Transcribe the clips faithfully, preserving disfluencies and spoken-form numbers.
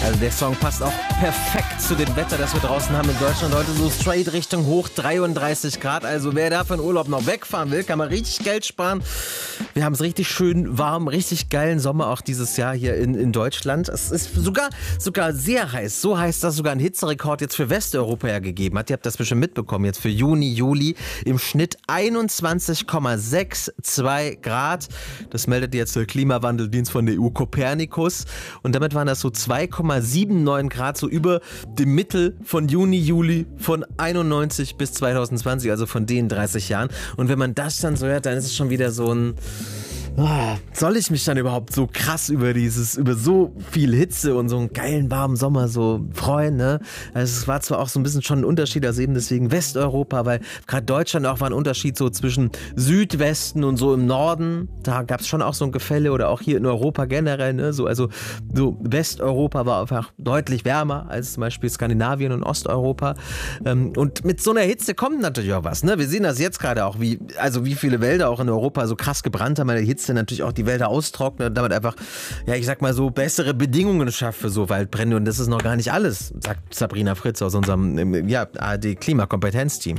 Also der Song passt auch perfekt zu dem Wetter, das wir draußen haben in Deutschland heute. So straight Richtung hoch dreiunddreißig Grad. Also wer da für den Urlaub noch wegfahren will, kann man richtig Geld sparen. Wir haben es richtig schön warm, richtig geilen Sommer auch dieses Jahr hier in, in Deutschland. Es ist sogar, sogar sehr heiß. So heiß, dass sogar ein Hitzerekord jetzt für Westeuropa ja gegeben hat. Ihr habt das bestimmt mitbekommen. Jetzt für Juni, Juli im Schnitt einundzwanzig Komma zweiundsechzig Grad. Das meldet jetzt der Klimawandeldienst von der E U Copernicus. Und damit waren das so zwei Komma neunundsiebzig Grad, so über dem Mittel von Juni, Juli von einundneunzig bis zwanzig zwanzig, also von den dreißig Jahren. Und wenn man das dann so hört, dann ist es schon wieder so ein... Oh, soll ich mich dann überhaupt so krass über dieses, über so viel Hitze und so einen geilen warmen Sommer so freuen, ne? Also es war zwar auch so ein bisschen schon ein Unterschied, also eben deswegen Westeuropa, weil gerade Deutschland auch war ein Unterschied so zwischen Südwesten und so im Norden. Da gab es schon auch so ein Gefälle oder auch hier in Europa generell, ne? So, also so Westeuropa war einfach deutlich wärmer als zum Beispiel Skandinavien und Osteuropa. Und mit so einer Hitze kommt natürlich auch was, ne? Wir sehen das jetzt gerade auch, wie, also wie viele Wälder auch in Europa so krass gebrannt haben, weil die Hitze natürlich auch die Wälder austrocknet und damit einfach, ja, ich sag mal so, bessere Bedingungen schafft für so Waldbrände. Und das ist noch gar nicht alles, sagt Sabrina Fritz aus unserem ja, A R D-Klimakompetenzteam.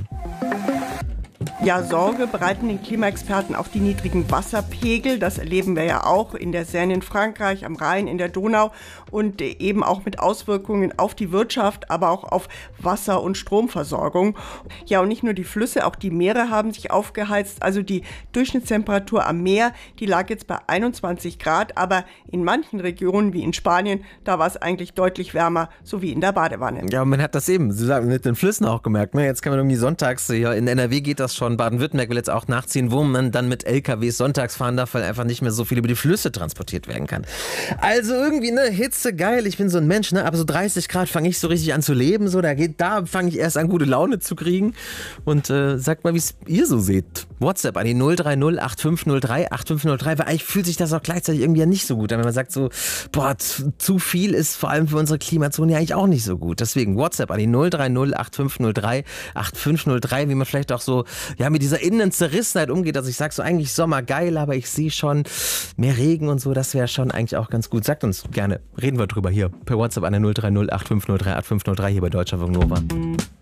Ja, Sorge bereiten den Klimaexperten auch die niedrigen Wasserpegel. Das erleben wir ja auch in der Seine in Frankreich, am Rhein, in der Donau und eben auch mit Auswirkungen auf die Wirtschaft, aber auch auf Wasser- und Stromversorgung. Ja, und nicht nur die Flüsse, auch die Meere haben sich aufgeheizt. Also die Durchschnittstemperatur am Meer, die lag jetzt bei einundzwanzig Grad, aber in manchen Regionen wie in Spanien, da war es eigentlich deutlich wärmer, so wie in der Badewanne. Ja, und man hat das eben, Sie sagen, mit den Flüssen auch gemerkt. Ne? Jetzt kann man irgendwie sonntags, ja, in N R W geht das schon, Baden-Württemberg will jetzt auch nachziehen, wo man dann mit L K Ws sonntags fahren darf, weil einfach nicht mehr so viel über die Flüsse transportiert werden kann. Also irgendwie, ne, Hitze, geil, ich bin so ein Mensch, ne, aber so dreißig Grad fange ich so richtig an zu leben, so, da geht, da fange ich erst an, gute Laune zu kriegen. Und äh, sagt mal, wie es ihr so seht. WhatsApp an die null drei null acht fünf null drei acht fünf null drei, weil eigentlich fühlt sich das auch gleichzeitig irgendwie ja nicht so gut an, wenn man sagt so, boah, zu, zu viel ist vor allem für unsere Klimazone ja eigentlich auch nicht so gut. Deswegen WhatsApp an die null drei null acht fünf null drei acht fünf null drei, wie man vielleicht auch so, ja, mit dieser inneren Zerrissenheit umgeht, dass ich sage, so eigentlich Sommer geil, aber ich sehe schon mehr Regen und so, das wäre schon eigentlich auch ganz gut. Sagt uns gerne, reden wir drüber hier per WhatsApp an der null drei null acht fünf null drei acht fünf null drei hier bei Deutscher Funk Nova.